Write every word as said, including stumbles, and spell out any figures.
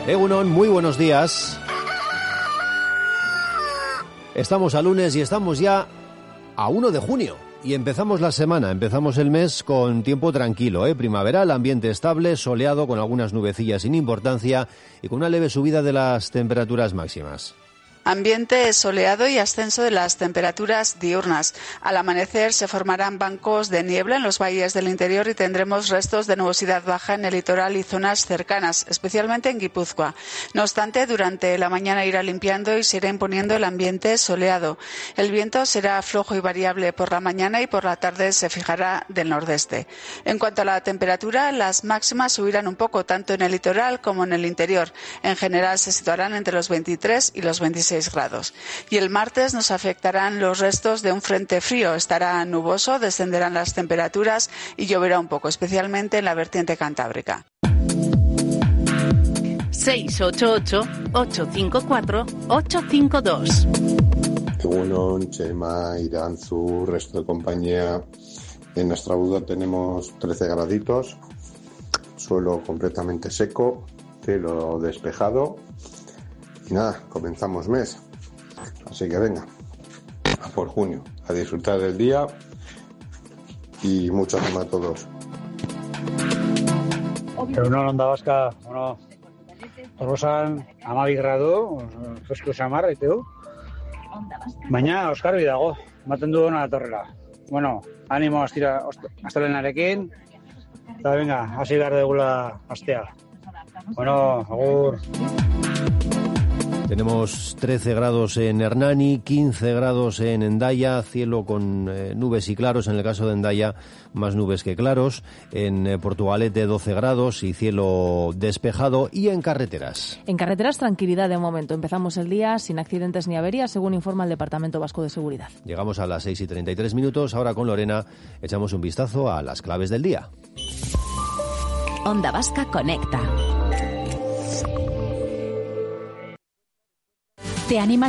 Egunon, muy buenos días. Estamos a lunes y estamos ya a uno de junio. Y empezamos la semana, empezamos el mes con tiempo tranquilo, ¿eh? Primaveral, ambiente estable, soleado, con algunas nubecillas sin importancia y con una leve subida de las temperaturas máximas. Ambiente soleado y ascenso de las temperaturas diurnas. Al amanecer se formarán bancos de niebla en los valles del interior y tendremos restos de nubosidad baja en el litoral y zonas cercanas, especialmente en Guipúzcoa. No obstante, durante la mañana irá limpiando y se irá imponiendo el ambiente soleado. El viento será flojo y variable por la mañana y por la tarde se fijará del nordeste. En cuanto a la temperatura, las máximas subirán un poco tanto en el litoral como en el interior. En general se situarán entre los veintitrés y los veintiséis grados. Y el martes nos afectarán los restos de un frente frío. Estará nuboso, descenderán las temperaturas y lloverá un poco, especialmente en la vertiente cantábrica. seis ocho ocho, ocho cinco cuatro, ocho cinco dos. Egunon, Chema, Iranzu, resto de compañía. En nuestra boda tenemos trece graditos, suelo completamente seco, cielo despejado. Y nada, comenzamos mes. Así que venga, a por junio, a disfrutar del día y mucho ánimo a todos. Egunon, Onda Vasca, bueno, Orbosan, amabi gradu, fresko samar, eteu. Baina, Oskarbi dago, ematen du ona datorrela. Bueno, animo astira, astelenarekin, eta venga, hasi behar degula astea. Bueno, agur. Tenemos trece grados en Hernani, quince grados en Hendaya, cielo con eh, nubes y claros, en el caso de Hendaya más nubes que claros, en eh, Portugalete doce grados y cielo despejado, y en carreteras. En carreteras tranquilidad de momento, empezamos el día sin accidentes ni averías, según informa el Departamento Vasco de Seguridad. Llegamos a las seis y treinta y tres minutos, ahora con Lorena echamos un vistazo a las claves del día. Onda Vasca conecta. ¿Te anima